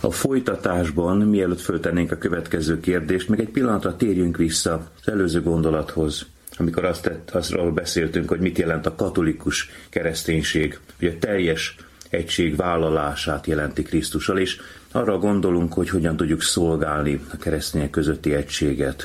A folytatásban, mielőtt föltennénk a következő kérdést, még egy pillanatra térjünk vissza az előző gondolathoz, amikor arról beszéltünk, hogy mit jelent a katolikus kereszténység, hogy a teljes egység vállalását jelenti Krisztussal, és arra gondolunk, hogy hogyan tudjuk szolgálni a keresztények közötti egységet,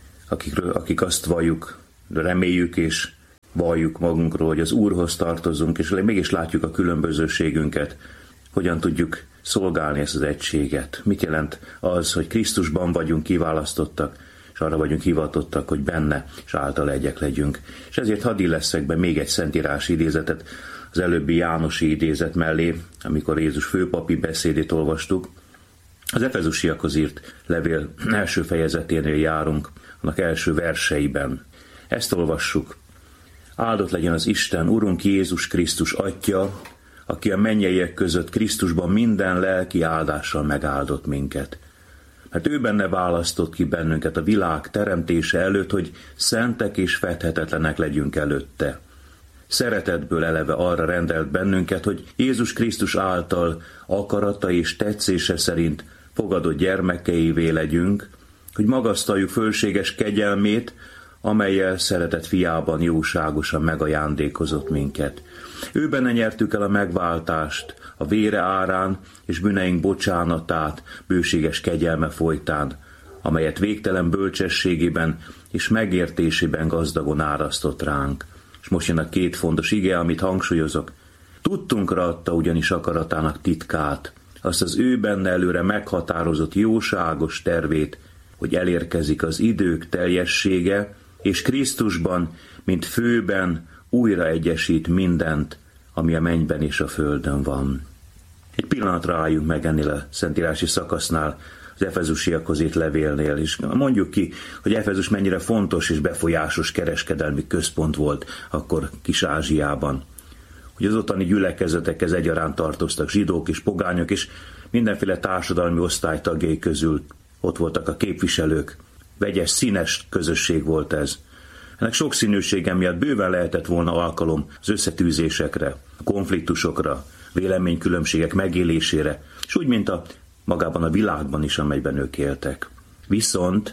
akik azt valljuk, reméljük és valljuk magunkról, hogy az Úrhoz tartozunk, és mégis látjuk a különbözőségünket, hogyan tudjuk szolgálni ezt az egységet. Mit jelent az, hogy Krisztusban vagyunk kiválasztottak, és arra vagyunk hivatottak, hogy benne és általa egyek legyünk. És ezért hadd illeszek be még egy szentírási idézetet az előbbi Jánosi idézet mellé, amikor Jézus főpapi beszédét olvastuk. Az Efezusiakhoz írt levél első fejezeténél járunk, annak első verseiben. Ezt olvassuk. Áldott legyen az Isten, Urunk Jézus Krisztus Atya, aki a mennyeiek között Krisztusban minden lelki áldással megáldott minket. Mert ő benne választott ki bennünket a világ teremtése előtt, hogy szentek és fedhetetlenek legyünk előtte. Szeretetből eleve arra rendelt bennünket, hogy Jézus Krisztus által akarata és tetszése szerint fogadott gyermekeivé legyünk, hogy magasztaljuk fölséges kegyelmét, amellyel szeretett fiában jóságosan megajándékozott minket. Ő benne nyertük el a megváltást, a vére árán és bűneink bocsánatát, bőséges kegyelme folytán, amelyet végtelen bölcsességében és megértésében gazdagon árasztott ránk. És most jön a két fontos ige, amit hangsúlyozok. Tudtunkra adta ugyanis akaratának titkát, azt az ő benne előre meghatározott jóságos tervét, hogy elérkezik az idők teljessége, és Krisztusban, mint főben újra egyesít mindent, ami a mennyben és a földön van. Egy pillanatra álljunk meg ennél a szentírási szakasznál, az Efezusiakhoz írt levélnél is. Mondjuk ki, hogy Efezus mennyire fontos és befolyásos kereskedelmi központ volt akkor Kis-Ázsiában. Hogy az ottani gyülekezetekhez egyaránt tartoztak zsidók és pogányok, és mindenféle társadalmi osztály tagjai közül ott voltak a képviselők. Vegyes, színes közösség volt ez. Ennek sokszínűsége miatt bőven lehetett volna alkalom az összetűzésekre, a konfliktusokra, véleménykülönbségek megélésére, és úgy, mint magában a világban is, amelyben ők éltek. Viszont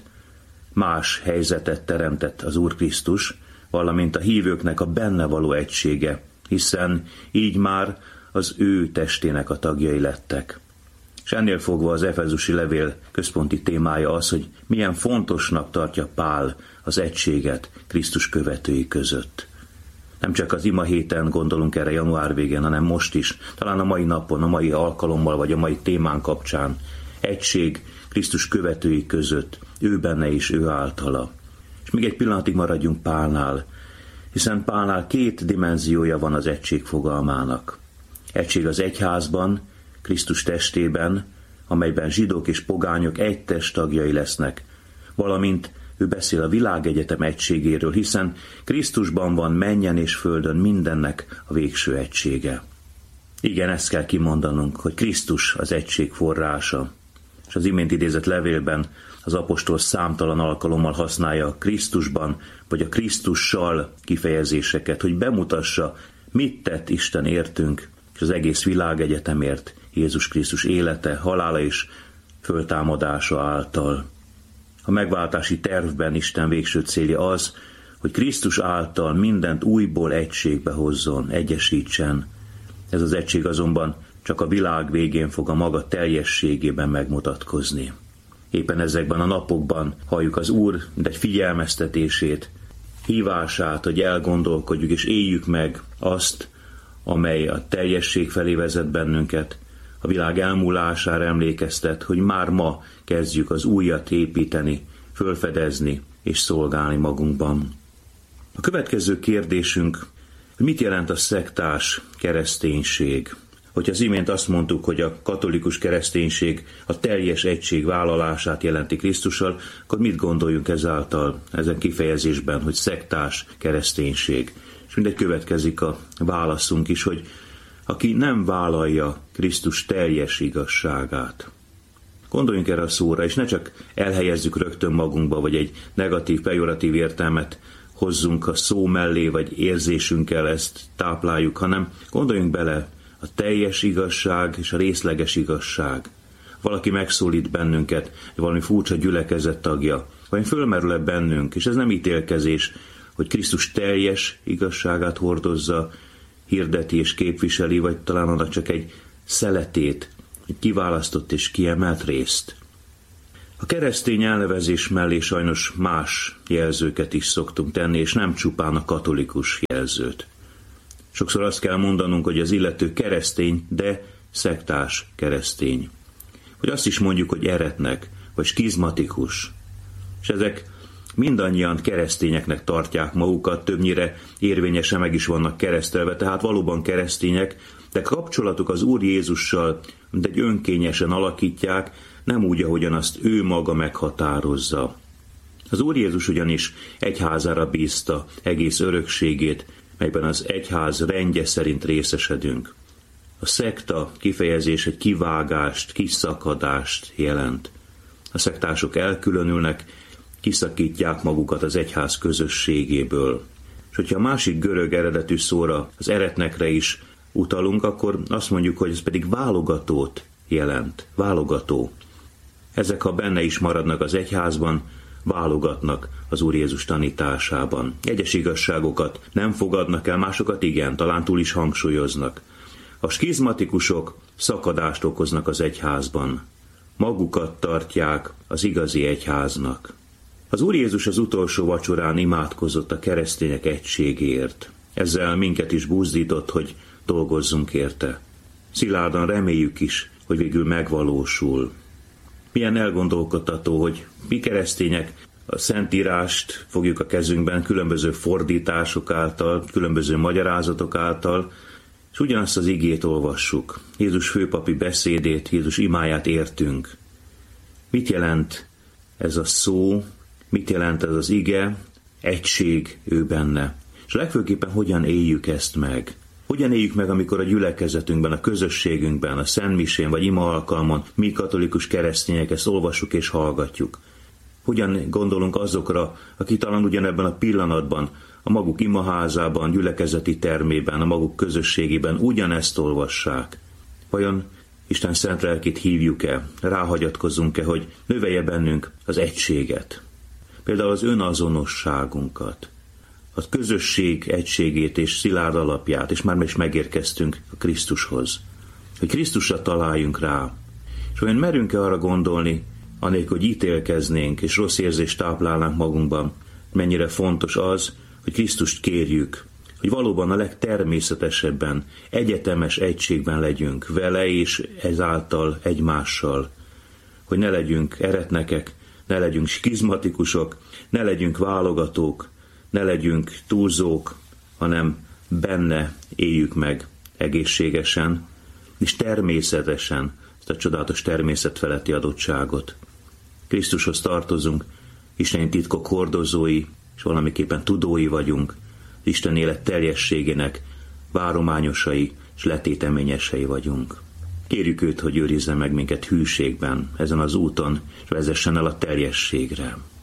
más helyzetet teremtett az Úr Krisztus, valamint a hívőknek a benne való egysége, hiszen így már az ő testének a tagjai lettek. És ennél fogva az efezusi levél központi témája az, hogy milyen fontosnak tartja Pál az egységet Krisztus követői között. Nem csak az ima héten gondolunk erre január végén, hanem most is, talán a mai napon, a mai alkalommal vagy a mai témán kapcsán. Egység Krisztus követői között, ő benne és ő általa. És még egy pillanatig maradjunk Pálnál, hiszen Pálnál két dimenziója van az egység fogalmának. Egység az egyházban, Krisztus testében, amelyben zsidók és pogányok egy test tagjai lesznek, valamint ő beszél a világegyetem egységéről, hiszen Krisztusban van mennyen és földön mindennek a végső egysége. Igen, ezt kell kimondanunk, hogy Krisztus az egység forrása. És az imént idézett levélben az apostol számtalan alkalommal használja a Krisztusban vagy a Krisztussal kifejezéseket, hogy bemutassa, mit tett Isten értünk, és az egész világegyetemért Jézus Krisztus élete, halála és föltámadása által. A megváltási tervben Isten végső célja az, hogy Krisztus által mindent újból egységbe hozzon, egyesítsen. Ez az egység azonban csak a világ végén fog a maga teljességében megmutatkozni. Éppen ezekben a napokban halljuk az Úr, mint egy figyelmeztetését, hívását, hogy elgondolkodjuk és éljük meg azt, amely a teljesség felé vezet bennünket, a világ elmúlására emlékeztet, hogy már ma kezdjük az újat építeni, fölfedezni és szolgálni magunkban. A következő kérdésünk, hogy mit jelent a szektás kereszténység? Hogyha az imént azt mondtuk, hogy a katolikus kereszténység a teljes egység vállalását jelenti Krisztussal, akkor mit gondoljunk ezáltal, ezen kifejezésben, hogy szektás kereszténység? És mindegy következik a válaszunk is, hogy aki nem vállalja Krisztus teljes igazságát. Gondoljunk erre a szóra, és ne csak elhelyezzük rögtön magunkba, vagy egy negatív, pejoratív értelmet hozzunk a szó mellé, vagy érzésünkkel ezt tápláljuk, hanem gondoljunk bele a teljes igazság és a részleges igazság. valaki megszólít bennünket, valami furcsa gyülekezet tagja, vagy fölmerül-e bennünk, és ez nem ítélkezés, hogy Krisztus teljes igazságát hordozza, hirdeti és képviseli, vagy talán annak csak egy szeletét, egy kiválasztott és kiemelt részt. A keresztény elnevezés mellé sajnos más jelzőket is szoktunk tenni, és nem csupán a katolikus jelzőt. Sokszor azt kell mondanunk, hogy az illető keresztény, de szektás keresztény. Vagy azt is mondjuk, hogy eretnek, vagy skizmatikus. És ezek mindannyian keresztényeknek tartják magukat, többnyire érvényesen meg is vannak keresztelve, tehát valóban keresztények, de kapcsolatuk az Úr Jézussal, mint egy önkényesen alakítják, nem úgy, ahogyan azt ő maga meghatározza. Az Úr Jézus ugyanis egyházára bízta egész örökségét, melyben az egyház rendje szerint részesedünk. A szekta kifejezés egy kivágást, kiszakadást jelent. A szektások elkülönülnek, kiszakítják magukat az egyház közösségéből. És hogyha a másik görög eredetű szóra, az eretnekre is utalunk, akkor azt mondjuk, hogy ez pedig válogatót jelent. Válogató. Ezek, ha benne is maradnak az egyházban, válogatnak az Úr Jézus tanításában. Egyes igazságokat nem fogadnak el, másokat igen, talán túl is hangsúlyoznak. A skizmatikusok szakadást okoznak az egyházban. Magukat tartják az igazi egyháznak. Az Úr Jézus az utolsó vacsorán imádkozott a keresztények egységéért. Ezzel minket is buzdított, hogy dolgozzunk érte. Szilárdan reméljük is, hogy végül megvalósul. Milyen elgondolkodtató, hogy mi keresztények a Szentírást fogjuk a kezünkben különböző fordítások által, különböző magyarázatok által, és ugyanazt az igét olvassuk. Jézus főpapi beszédét, Jézus imáját értünk. Mit jelent ez a szó, mit jelent ez az ige, egység ő benne. És legfőképpen hogyan éljük ezt meg? Hogyan éljük meg, amikor a gyülekezetünkben, a közösségünkben, a szentmisén vagy ima alkalmon mi katolikus keresztények ezt olvassuk és hallgatjuk? Hogyan gondolunk azokra, akik talán ugyanebben a pillanatban, a maguk imaházában, gyülekezeti termében, a maguk közösségében ugyanezt olvassák? Vajon Isten szent lelkét hívjuk-e, ráhagyatkozzunk-e, hogy növelje bennünk az egységet? Például az önazonosságunkat, a közösség egységét és szilárd alapját, és már is megérkeztünk a Krisztushoz. Hogy Krisztusra találjunk rá. És olyan merünk-e arra gondolni, anélkül, hogy ítélkeznénk, és rossz érzést táplálnánk magunkban, mennyire fontos az, hogy Krisztust kérjük, hogy valóban a legtermészetesebben, egyetemes egységben legyünk vele, és ezáltal egymással. Hogy ne legyünk eretnekek, ne legyünk skizmatikusok, ne legyünk válogatók, ne legyünk túlzók, hanem benne éljük meg egészségesen, és természetesen ezt a csodálatos természet feletti adottságot. Krisztushoz tartozunk, isteni titkok hordozói, és valamiképpen tudói vagyunk, Isten élet teljességének várományosai és letéteményesei vagyunk. Kérjük őt, hogy őrizze meg minket hűségben ezen az úton, és vezessen el a teljességre.